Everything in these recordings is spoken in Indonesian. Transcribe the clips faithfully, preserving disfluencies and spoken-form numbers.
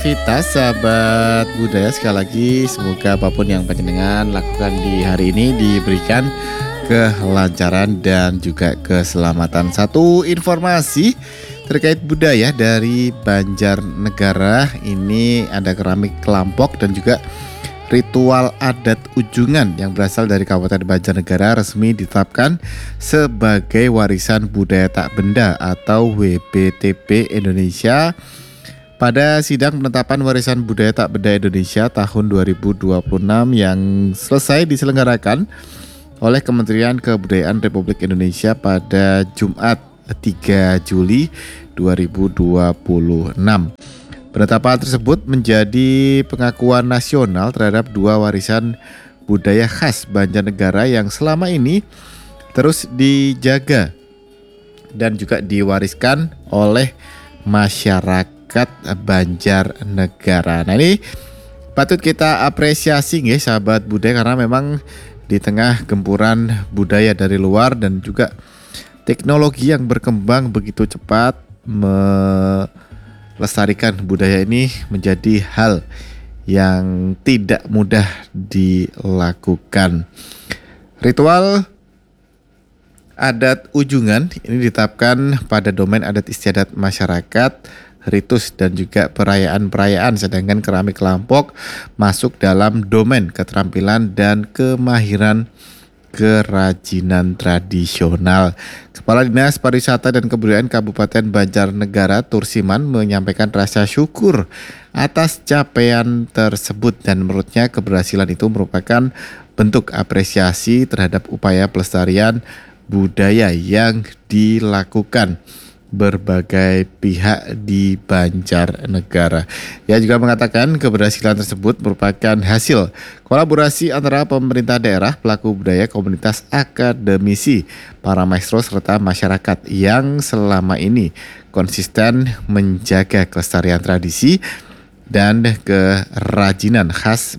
Vita, sahabat budaya, sekali lagi semoga apapun yang panjenengan lakukan di hari ini diberikan kelancaran dan juga keselamatan. Satu informasi terkait budaya dari Banjarnegara, ini ada keramik kelampok dan juga ritual adat ujungan yang berasal dari Kabupaten Banjarnegara resmi ditetapkan sebagai warisan budaya tak benda atau W B T P Indonesia pada sidang penetapan warisan budaya tak benda Indonesia tahun dua ribu dua puluh enam yang selesai diselenggarakan oleh Kementerian Kebudayaan Republik Indonesia pada Jumat tiga Juli dua ribu dua puluh enam. Penetapan tersebut menjadi pengakuan nasional terhadap dua warisan budaya khas Banjarnegara yang selama ini terus dijaga dan juga diwariskan oleh masyarakat Banjarnegara. Nah, ini patut kita apresiasi nggih sahabat budaya, karena memang di tengah gempuran budaya dari luar dan juga teknologi yang berkembang begitu cepat, melestarikan budaya ini menjadi hal yang tidak mudah dilakukan. Ritual adat ujungan ini ditetapkan pada domain adat istiadat masyarakat, ritus dan juga perayaan-perayaan, sedangkan keramik kelampok masuk dalam domain keterampilan dan kemahiran kerajinan tradisional. Kepala Dinas Pariwisata dan Kebudayaan Kabupaten Banjarnegara Tursiman menyampaikan rasa syukur atas capaian tersebut dan menurutnya keberhasilan itu merupakan bentuk apresiasi terhadap upaya pelestarian budaya yang dilakukan berbagai pihak di Banjarnegara. Ia juga mengatakan keberhasilan tersebut merupakan hasil kolaborasi antara pemerintah daerah, pelaku budaya, komunitas, akademisi, para maestro serta masyarakat yang selama ini konsisten menjaga kelestarian tradisi dan kerajinan khas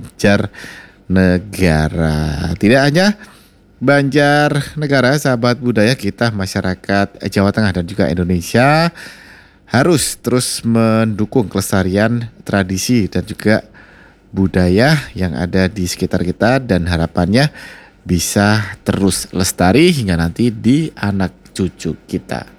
Banjarnegara. Tidak hanya Banjarnegara, sahabat budaya, kita masyarakat Jawa Tengah dan juga Indonesia harus terus mendukung kelestarian tradisi dan juga budaya yang ada di sekitar kita, dan harapannya bisa terus lestari hingga nanti di anak cucu kita.